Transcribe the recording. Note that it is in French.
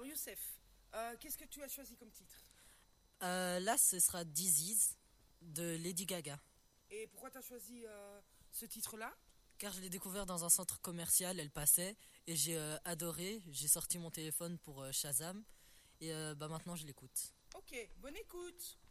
Alors Youssef, qu'est-ce que tu as choisi comme titre? Là, ce sera Disease de Lady Gaga. Et pourquoi tu as choisi ce titre-là? Car je l'ai découvert dans un centre commercial, elle passait, et j'ai adoré. J'ai sorti mon téléphone pour Shazam, et maintenant je l'écoute. Ok, bonne écoute.